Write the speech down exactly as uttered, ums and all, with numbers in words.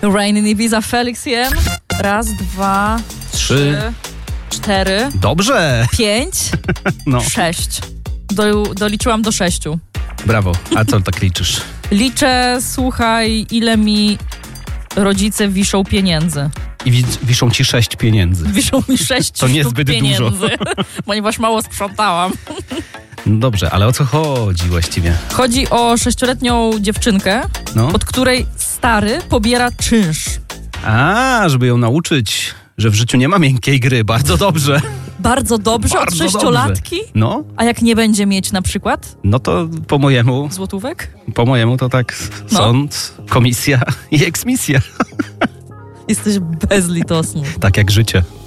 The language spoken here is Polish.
Rain in Ibiza, Felix Jem. Raz, dwa, Trzy. trzy, cztery, Dobrze. pięć, No, sześć. Do, doliczyłam do sześciu. brawo. A co tak liczysz? Liczę, słuchaj, ile mi rodzice wiszą pieniędzy. I wi- wiszą ci sześć pieniędzy. Wiszą mi sześć To sztuk niezbyt pieniędzy, dużo. ponieważ mało sprzątałam. No dobrze, ale o co chodzi właściwie? Chodzi o sześcioletnią dziewczynkę, No. od której stary pobiera czynsz. A, żeby ją nauczyć, że w życiu nie ma miękkiej gry. Bardzo dobrze. Bardzo dobrze Bardzo od sześciolatki? No, A jak nie będzie mieć na przykład no to po mojemu, złotówek? po mojemu to tak No. sąd, komisja i eksmisja. Jesteś bezlitosny. Tak jak życie.